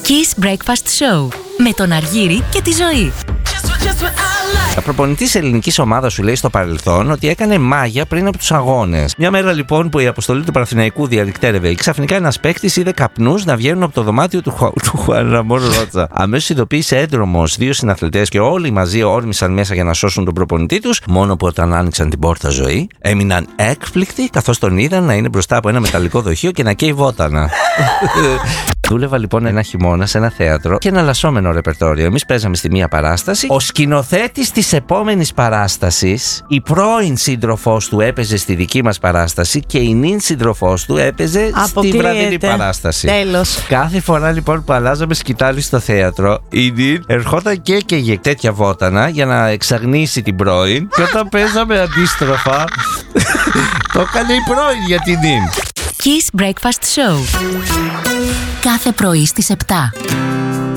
Kiss Breakfast Show με τον Αργύρη και τη Ζωή. Προπονητής ελληνικής ομάδας σου λέει στο παρελθόν ότι έκανε μάγια πριν από τους αγώνες. Μια μέρα λοιπόν που η αποστολή του Παναθηναϊκού διαλυκτέρευε, ξαφνικά ένας παίκτης είδε καπνούς να βγαίνουν από το δωμάτιο του Χουάν Ραμόν Ρότσα. Αμέσως ειδοποίησε έντρομος 2 συναθλητές και όλοι μαζί όρμησαν μέσα για να σώσουν τον προπονητή τους. Μόνο που όταν άνοιξαν την πόρτα, Ζωή, έμειναν έκπληκτοι καθώς τον είδαν να είναι μπροστά από ένα μεταλλικό δοχείο και να καίει βότανα. Δούλευα λοιπόν ένα χειμώνα σε ένα θέατρο και ένα λασσόμενο ρεπερτόριο. Εμείς παίζαμε στη μία παράσταση. Ο σκηνοθέτης της επόμενης παράστασης, η πρώην σύντροφός του έπαιζε στη δική μας παράσταση και η νυν σύντροφός του έπαιζε στη βραδινή παράσταση. Τέλος. Κάθε φορά λοιπόν που αλλάζαμε σκητάλη στο θέατρο, η νυν ερχόταν και έκαιγε τέτοια βότανα για να εξαγνίσει την πρώην. Και όταν παίζαμε αντίστροφα, το έκανε η πρώην για την νυν. Kiss Breakfast Show. Κάθε πρωί στις 7.